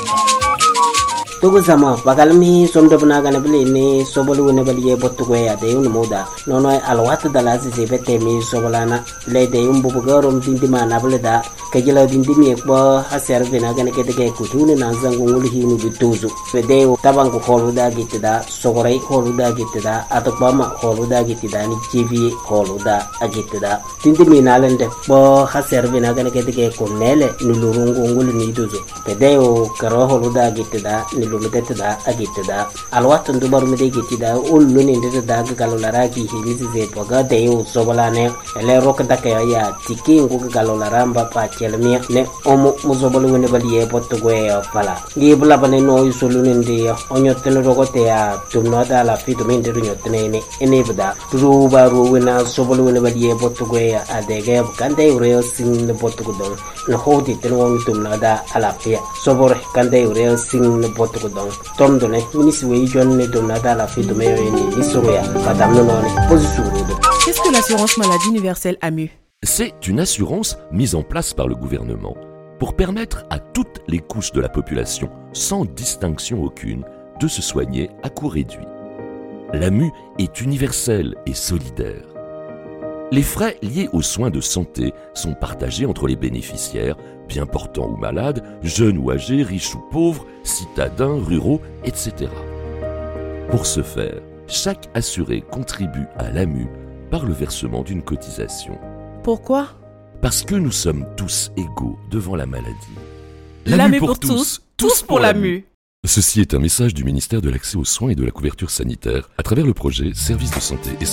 Tugu sama bakalmi somdo bana gana bili ni sobolu ne bali bottu ya de un moda nono alwat dala si bete mi sobolana le de un bubu garom dindima na bele da kajila dindimi ko haser bina gana kete ke kutune na zangu ngul hinu bituzu fede tabang ko holu da gitida sogorai holu da gitida atokbama holu da gitida ni jivi holu da agitida dindimi na lende bo haser bina gana kete ke kunele nulurungu ngul ni duzu fede o karo holu da gitida lumedetda agitda alwatan dubar mede gitida ulluni ndeda galolara ki hilisi ze poga de sobalane ele rokda ka ya tiki ngu galolara mba pa chelmi ne omo muzobolu wene baliye potgo e pala ngi bula bane no isoluni ndi onyotene rogote ya tumno da la fitu mende nyotene ne enebda ruba ruwena sobolu wene baliye potgo e adege kande ureo sin potgo don no hodi tenwo tumno da alapia sobor kande ureo sin potgo donc tom donné ministre we jonne donada la fi de meyo ni isoya madame nonone position. Qu'est-ce que l'assurance maladie universelle AMU? C'est une assurance mise en place par le gouvernement pour permettre à toutes les couches de la population, sans distinction aucune, de se soigner à coût réduit. L'AMU est universelle et solidaire. Les frais liés aux soins de santé sont partagés entre les bénéficiaires, bien portants ou malades, jeunes ou âgés, riches ou pauvres, citadins, ruraux, etc. Pour ce faire, chaque assuré contribue à l'AMU par le versement d'une cotisation. Pourquoi? Parce que nous sommes tous égaux devant la maladie. L'AMU pour tous, tous pour l'AMU. Ceci est un message du ministère de l'Accès aux soins et de la couverture sanitaire à travers le projet Services de santé et